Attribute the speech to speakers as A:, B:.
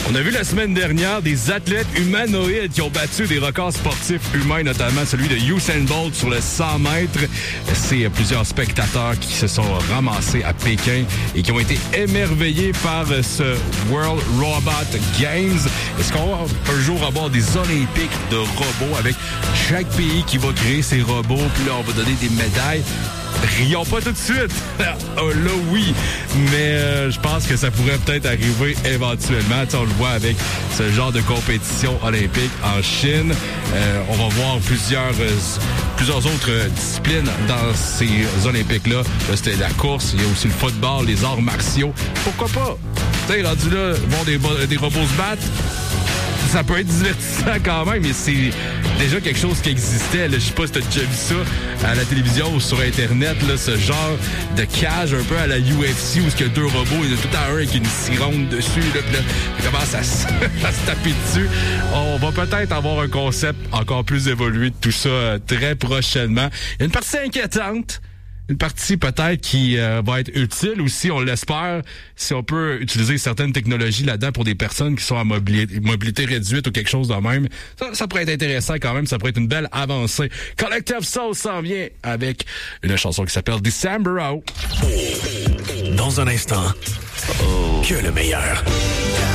A: On a vu la semaine dernière des athlètes humanoïdes qui ont battu des records sportifs humains, notamment celui de Usain Bolt sur le 100 mètres. C'est plusieurs spectateurs qui se sont ramassés à Pékin et qui ont été émerveillés par ce World Robot Games. Est-ce qu'on va un jour avoir des Olympiques de robots avec chaque pays qui va créer ses robots, puis là, on va donner des médailles? Rions pas tout de suite. Oh, là, oui. Mais je pense que ça pourrait peut-être arriver éventuellement. T'sais, on le voit avec ce genre de compétition olympique en Chine. On va voir plusieurs autres disciplines dans ces Olympiques-là. Là, c'était la course. Il y a aussi le football, les arts martiaux. Pourquoi pas? T'sais, rendu là, voir des robots se battre. Ça peut être divertissant quand même, mais c'est déjà quelque chose qui existait. Là. Je sais pas si t'as déjà vu ça à la télévision ou sur Internet, là, ce genre de cage un peu à la UFC où il y a deux robots, il y en a tout à un avec une sironde dessus, là, puis là, il commence à se taper dessus. On va peut-être avoir un concept encore plus évolué de tout ça très prochainement. Il y a une partie inquiétante. Une partie peut-être qui va être utile aussi, on l'espère, si on peut utiliser certaines technologies là-dedans pour des personnes qui sont à mobilité réduite ou quelque chose de même. Ça pourrait être intéressant quand même, ça pourrait être une belle avancée. Collective Soul s'en vient avec une chanson qui s'appelle December Out.
B: Dans un instant, que le meilleur.